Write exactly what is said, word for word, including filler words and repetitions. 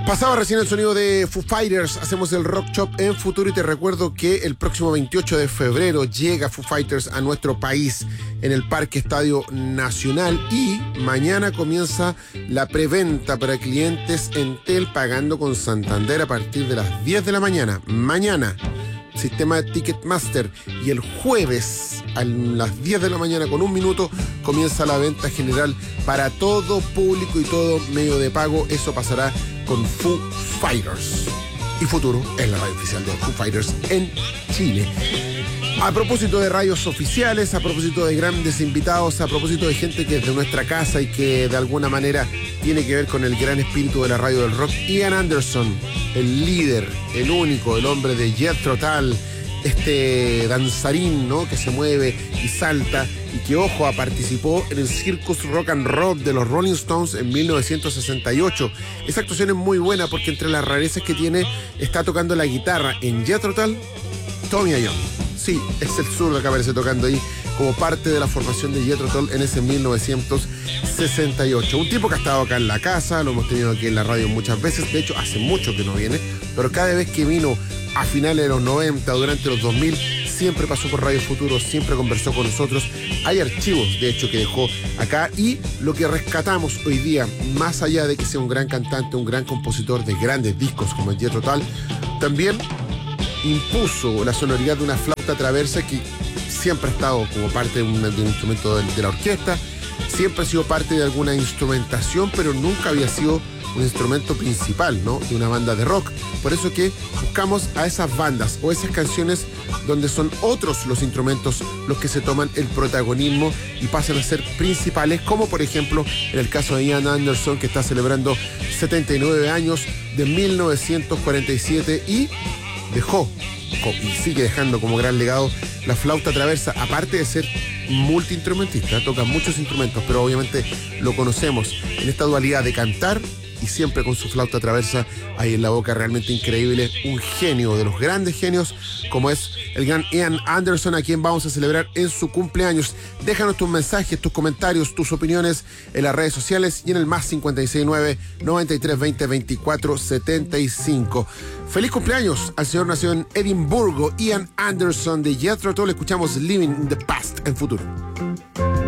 Pasaba recién el sonido de Foo Fighters. Hacemos el Rock Shop en Futuro y te recuerdo que el próximo veintiocho de febrero llega Foo Fighters a nuestro país en el Parque Estadio Nacional y mañana comienza la preventa para clientes Entel pagando con Santander a partir de las diez de la mañana. Mañana, sistema de Ticketmaster, y el jueves a las diez de la mañana con un minuto comienza la venta general para todo público y todo medio de pago. Eso pasará con Foo Fighters. Y Futuro es la radio oficial de Foo Fighters en Chile. A propósito de radios oficiales, a propósito de grandes invitados, a propósito de gente que es de nuestra casa y que de alguna manera tiene que ver con el gran espíritu de la radio del rock, Ian Anderson, el líder, el único, el hombre de Jethro Tull, este danzarín, ¿no?, que se mueve y salta y que, ojo, participó en el Circus Rock and Roll de los Rolling Stones en mil novecientos sesenta y ocho. Esa actuación es muy buena porque entre las rarezas que tiene está tocando la guitarra en Jethro Tull, Tommy Young. Sí, es el zurdo que aparece tocando ahí como parte de la formación de Jethro Tull en ese mil novecientos sesenta y ocho. Un tipo que ha estado acá en la casa, lo hemos tenido aquí en la radio muchas veces, de hecho hace mucho que no viene, pero cada vez que vino a finales de los noventa, durante los dos mil, siempre pasó por Radio Futuro, siempre conversó con nosotros. Hay archivos, de hecho, que dejó acá, y lo que rescatamos hoy día, más allá de que sea un gran cantante, un gran compositor de grandes discos como el Jethro Tull, también impuso la sonoridad de una flauta traversa que siempre ha estado como parte de un, de un instrumento de, de la orquesta, siempre ha sido parte de alguna instrumentación, pero nunca había sido un instrumento principal, ¿no?, de una banda de rock. Por eso que buscamos a esas bandas o esas canciones donde son otros los instrumentos los que se toman el protagonismo y pasan a ser principales, como por ejemplo en el caso de Ian Anderson, que está celebrando setenta y nueve años, de mil novecientos cuarenta y siete, y dejó y sigue dejando como gran legado la flauta traversa, aparte de ser multiinstrumentista, toca muchos instrumentos, pero obviamente lo conocemos en esta dualidad de cantar y siempre con su flauta traversa ahí en la boca, realmente increíble, un genio de los grandes genios como es el gran Ian Anderson, a quien vamos a celebrar en su cumpleaños. Déjanos tus mensajes, tus comentarios, tus opiniones en las redes sociales y en el más cincuenta y seis nueve, noventa y tres veinte, veinticuatro setenta y cinco. Feliz cumpleaños al señor nacido en Edimburgo, Ian Anderson de Jethro Tull. Escuchamos Living in the Past en Futuro.